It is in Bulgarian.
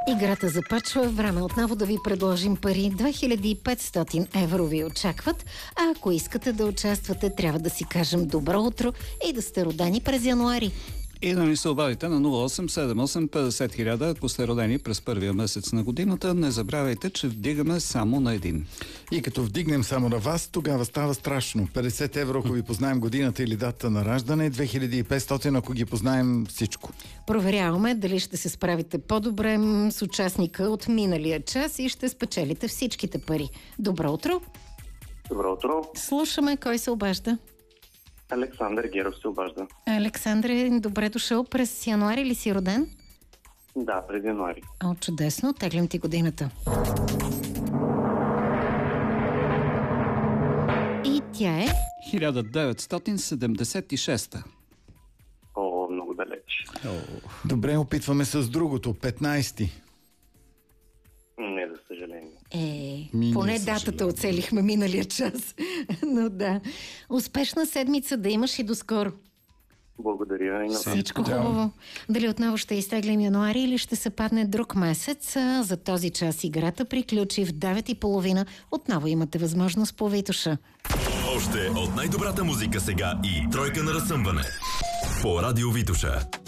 Играта започва. Време отново да ви предложим пари. 2500 евро ви очакват. А ако искате да участвате, трябва да си кажем добро утро и да сте родени през януари. И да ни се обадите на 0878 50 000, ако сте родени през първия месец на годината. Не забравяйте, че вдигаме само на един. И като вдигнем само на вас, тогава става страшно. 50 евро, ако ви познаем годината или дата на раждане, 2500, ако ги познаем всичко. Проверяваме дали ще се справите по-добре с участника от миналия час и ще спечелите всичките пари. Добро утро! Добро утро. Слушаме кой се обажда. Александър Геров се обажда. Александре, добре дошъл. През януари ли си роден? Да, през януари. О, чудесно. Теглям ти годината. И тя е... 1976. О, много далеч. Добре, опитваме с другото. 15. Не, за съжаление. Поне датата оцелихме миналия час. Но да. Успешна седмица да имаш и до скоро. Благодаря и на Всичко хубаво. Дали отново ще изтеглим януари или ще се падне друг месец? За този час играта приключи в 9:30. Отново имате възможност по Витоша. Още от най-добрата музика сега и тройка на разсъмване по Радио Витоша.